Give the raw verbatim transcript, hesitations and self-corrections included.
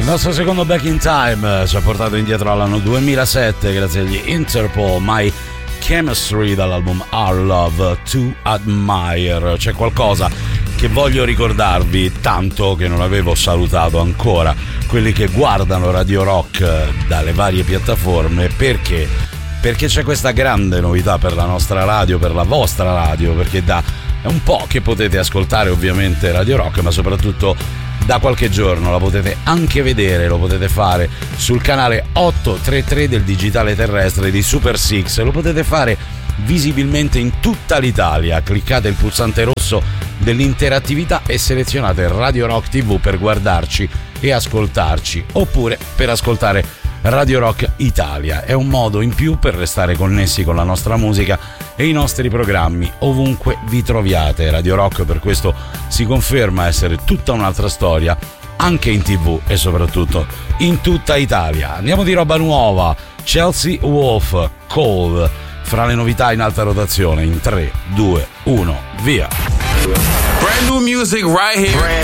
Il nostro secondo Back in Time ci ha portato indietro all'anno duemilasette grazie agli Interpol, My Chemistry, dall'album Our Love to Admire. C'è qualcosa che voglio ricordarvi, tanto che non avevo salutato ancora quelli che guardano Radio Rock dalle varie piattaforme. Perché? Perché c'è questa grande novità per la nostra radio, per la vostra radio, perché da è un po' che potete ascoltare ovviamente Radio Rock, ma soprattutto da qualche giorno la potete anche vedere, lo potete fare sul canale ottocentotrentatré del digitale terrestre di Super Six, lo potete fare visibilmente in tutta l'Italia. Cliccate il pulsante rosso dell'interattività e selezionate Radio Rock tivù per guardarci e ascoltarci, oppure per ascoltare Radio Rock Italia. È un modo in più per restare connessi con la nostra musica e i nostri programmi ovunque vi troviate. Radio Rock per questo si conferma essere tutta un'altra storia, anche in tivù e soprattutto in tutta Italia. Andiamo di roba nuova. Chelsea Wolfe, Cold, fra le novità in alta rotazione in tre, due, uno, via. Brand new music right here.